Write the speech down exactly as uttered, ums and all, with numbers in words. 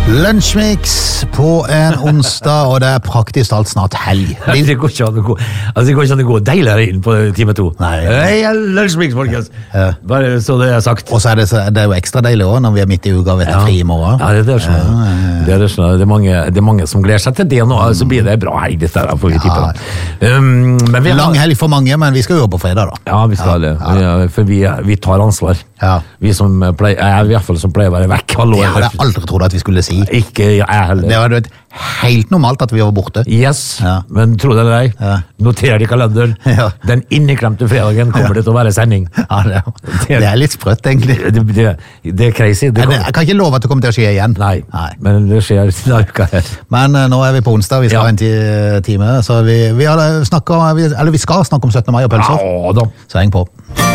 Lunsjmix på en onsdag, og det er praktisk alt snart helg. Det går ikke an å gå, altså det går ikke an å gå deiligere inn på time to. Nei. Hei, Lunsjmix, folkens. Ja. Bare så det er sagt. Og så er det, så- det er jo ekstra deilig også når vi er midt i uka og vet det er fri i morgen. Ja, det er sånn. Ja, ja, ja. Det, er sånn. Det, er mange, det er mange som gleder seg til det nå, så blir det bra helg dette her, får vi tippe da. Um, men vi har, Lang helg for mange, men vi skal jo på fredag da. Ja, vi skal det. Ja, for vi, vi tar ansvar. Ja. Vi som pleier, jeg i hvert fall som pleier å være vekk. Hallo, Det hadde jeg aldri trodd at vi skulle si. Ikke jeg heller. Det var det helt normalt at vi var borte. Yes, Ja. men tro det eller ei, Ja. noter det i kalenderen. Ja. Den inneklemte fredagen kommer det til å være sending. Ja, det, det er litt sprøtt egentlig. Det, det, det er crazy. Det Jeg, kommer- jeg kan ikke love at det kommer til å skje igjen. Nei, Nei. men det skjer denne uka her. Men eh, nå er vi på onsdag, vi skal Ja. ha en ti- time, så vi, vi, har snakket, vi, eller vi skal snakke om syttende mai og pølser. Ja da. Så heng på.